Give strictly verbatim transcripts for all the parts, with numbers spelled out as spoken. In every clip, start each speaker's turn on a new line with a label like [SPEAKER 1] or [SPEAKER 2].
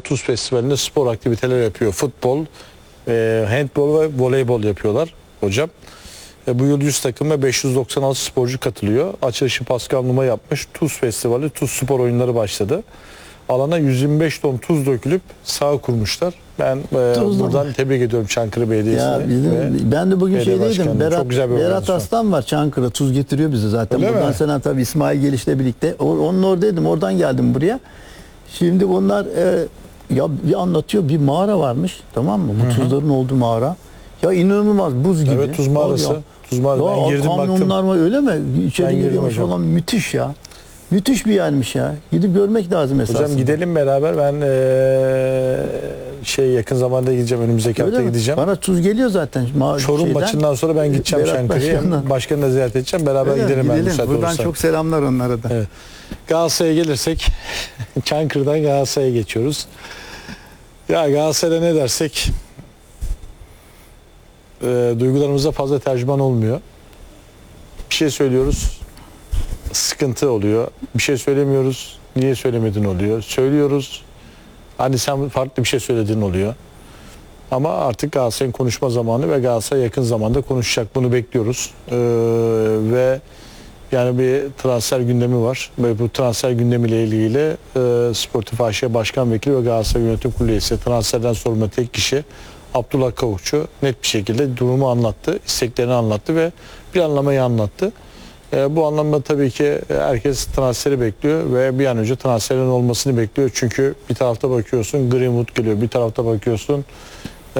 [SPEAKER 1] Tuz Festivali'nde spor aktiviteler yapıyor. Futbol, e, handbol ve voleybol yapıyorlar hocam. E, bu yıl yüz takım ve beş yüz doksan altı sporcu katılıyor. Açılışı Pascal Numa yapmış. Tuz Festivali, Tuz Spor Oyunları başladı. Alana yüz yirmi beş ton tuz dökülüp saha kurmuşlar. Ben e, buradan tebrik ediyorum Çankırı Belediyesi'ni.
[SPEAKER 2] Ben de bugün şeydeydim. Berat, Berat Aslan var Çankırı. Tuz getiriyor bize zaten.
[SPEAKER 1] Öyle
[SPEAKER 2] buradan
[SPEAKER 1] mi?
[SPEAKER 2] Sen tabii İsmail Geliş'le birlikte. O, onun oradaydım. Oradan geldim buraya. Şimdi onlar e, ya bir anlatıyor. Bir mağara varmış. Tamam mı? Bu Hı-hı. tuzların olduğu mağara. Ya inanılmaz buz gibi.
[SPEAKER 1] Evet, tuz mağarası.
[SPEAKER 2] Ya,
[SPEAKER 1] tuz mağarası. Ben girdim baktım.
[SPEAKER 2] Var, öyle mi? İçeri giriyormuş falan. Müthiş ya. Müthiş bir yermiş ya. Gidip görmek lazım esasında.
[SPEAKER 1] Hocam gidelim beraber. Ben ee, şey yakın zamanda gideceğim. Önümüzdeki
[SPEAKER 2] Öyle
[SPEAKER 1] hafta
[SPEAKER 2] mi?
[SPEAKER 1] gideceğim.
[SPEAKER 2] Bana tuz geliyor zaten.
[SPEAKER 1] Çorum şeyden, maçından sonra ben gideceğim Çankırı'ya. Başkanı da ziyaret edeceğim. Beraber Öyle gidelim.
[SPEAKER 2] gidelim.
[SPEAKER 1] Ben müsaade
[SPEAKER 2] Buradan
[SPEAKER 1] olursa.
[SPEAKER 2] çok selamlar onlara da.
[SPEAKER 1] Evet. Galatasaray'a gelirsek Çankırı'dan Galatasaray'a geçiyoruz. Ya Galatasaray'a ne dersek e, duygularımıza fazla tercüman olmuyor. Bir şey söylüyoruz, sıkıntı oluyor. Bir şey söylemiyoruz, niye söylemedin oluyor. Söylüyoruz, hani sen farklı bir şey söyledin oluyor. Ama artık Galatasaray'ın konuşma zamanı ve Galatasaray yakın zamanda konuşacak. Bunu bekliyoruz. Ee, ve yani bir transfer gündemi var. Ve bu transfer gündemiyle ilgili e, Sportif A Ş Başkan Vekili ve Galatasaray Yönetim Kurulu üyesi, transferden sorumlu tek kişi Abdullah Kavukçu net bir şekilde durumu anlattı, isteklerini anlattı ve planlamayı anlattı. E, bu anlamda tabii ki herkes transferi bekliyor ve bir an önce transferin olmasını bekliyor. Çünkü bir tarafta bakıyorsun Greenwood geliyor, bir tarafta bakıyorsun e,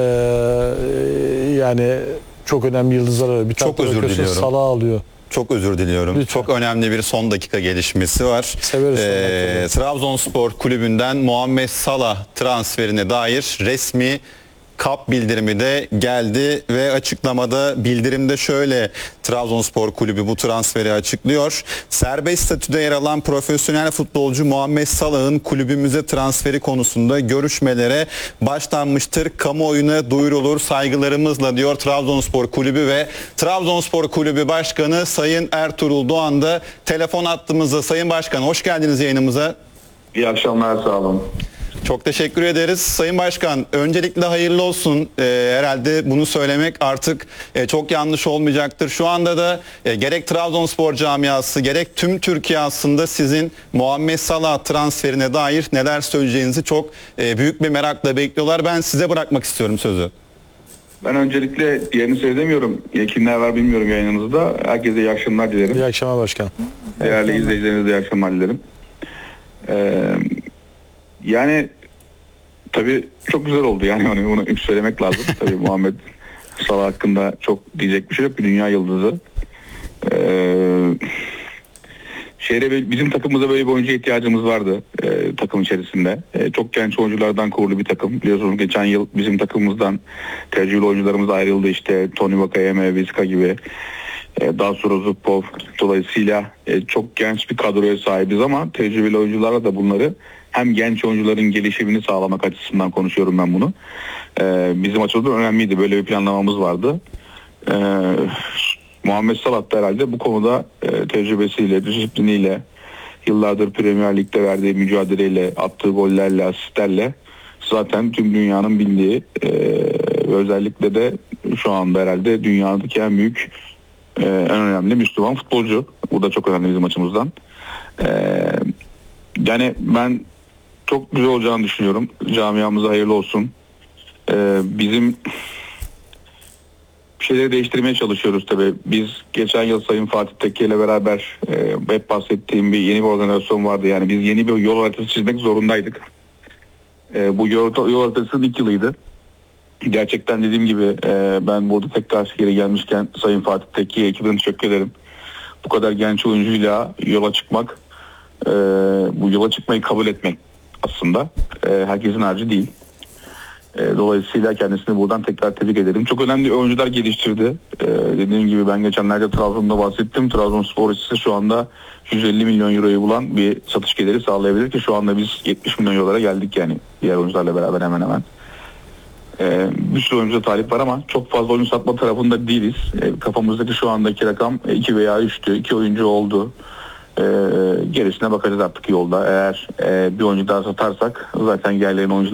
[SPEAKER 1] yani çok önemli yıldızlar alıyor. Bir
[SPEAKER 3] çok özür diliyorum.
[SPEAKER 1] Salah alıyor.
[SPEAKER 3] Çok özür diliyorum.
[SPEAKER 1] Lütfen.
[SPEAKER 3] Çok önemli bir son dakika gelişmesi var.
[SPEAKER 1] Severiz
[SPEAKER 3] ee, Trabzonspor Kulübü'nden Muhammed Salah transferine dair resmi kap bildirimi de geldi ve açıklamada bildirimde şöyle Trabzonspor Kulübü bu transferi açıklıyor. Serbest statüde yer alan profesyonel futbolcu Muhammed Salah'ın kulübümüze transferi konusunda görüşmelere başlanmıştır. Kamuoyuna duyurulur saygılarımızla diyor Trabzonspor Kulübü ve Trabzonspor Kulübü Başkanı Sayın Ertuğrul Doğan da telefon attığımızda. Sayın Başkan hoş geldiniz yayınımıza.
[SPEAKER 4] İyi akşamlar, sağ olun.
[SPEAKER 3] Çok teşekkür ederiz. Sayın Başkan, öncelikle hayırlı olsun. Ee, herhalde bunu söylemek artık e, çok yanlış olmayacaktır. Şu anda da e, gerek Trabzonspor camiası gerek tüm Türkiye aslında sizin Muhammed Salah transferine dair neler söyleyeceğinizi çok e, büyük bir merakla bekliyorlar. Ben size bırakmak istiyorum sözü.
[SPEAKER 4] Ben öncelikle diğerini söylemiyorum. Kimler var bilmiyorum yayınınızda. Herkese iyi akşamlar dilerim.
[SPEAKER 1] İyi akşamlar başkan.
[SPEAKER 4] Değerli evet, izleyicilerinize iyi akşamlar dilerim. Ee, yani tabii çok güzel oldu yani onu, bunu söylemek lazım. Tabii Muhammed Salah hakkında çok diyecek bir şey yok. Bir dünya yıldızı. Ee, şehre bizim takımımızda böyle bir oyuncu ihtiyacımız vardı e, takım içerisinde. E, çok genç oyunculardan kurulu bir takım. Biliyorsunuz geçen yıl bizim takımımızdan tecrübeli oyuncularımız ayrıldı. İşte Tony Vakayeme, Vizca gibi. E, daha sonra Zubkov. Dolayısıyla e, çok genç bir kadroya sahibiz ama tecrübeli oyuncularla da bunları hem genç oyuncuların gelişimini sağlamak açısından konuşuyorum ben bunu. Ee, bizim açımızdan önemliydi. Böyle bir planlamamız vardı. Ee, Muhammed Salah da herhalde bu konuda e, tecrübesiyle, disipliniyle, yıllardır Premier Lig'de verdiği mücadeleyle, attığı gollerle, asistlerle zaten tüm dünyanın bildiği e, özellikle de şu anda herhalde dünyadaki en büyük, e, en önemli Müslüman futbolcu. Bu da çok önemli bizim açımızdan. E, yani ben çok güzel olacağını düşünüyorum. Camiamıza hayırlı olsun. Ee, bizim bir şeyleri değiştirmeye çalışıyoruz tabii. Biz geçen yıl Sayın Fatih Tekke ile beraber e, hep bahsettiğim bir yeni bir organizasyon vardı. Yani biz yeni bir yol haritası çizmek zorundaydık. E, bu yol, yol haritasının ilk yılıydı. Gerçekten dediğim gibi e, ben burada tekrar geri gelmişken Sayın Fatih Tekke'ye ekibine teşekkür ederim. Bu kadar genç oyuncuyla yola çıkmak, e, bu yola çıkmayı kabul etmek aslında e, herkesin harcı değil. E, dolayısıyla kendisini buradan tekrar tebrik ederim. Çok önemli oyuncular geliştirdi. E, dediğim gibi ben geçenlerde Trabzon'da bahsettim. Trabzonspor ise şu anda yüz elli milyon euroyu bulan bir satış geliri sağlayabilir ki şu anda biz yetmiş milyon eurolara geldik yani diğer oyuncularla beraber hemen hemen. E, bir sürü oyuncuda talip var ama çok fazla oyun satma tarafında değiliz. E, kafamızdaki şu andaki rakam iki veya üçtü. iki oyuncu oldu. Ee, gerisine bakacağız artık yolda. Eğer e, bir oyuncu daha satarsak zaten gelen oyuncular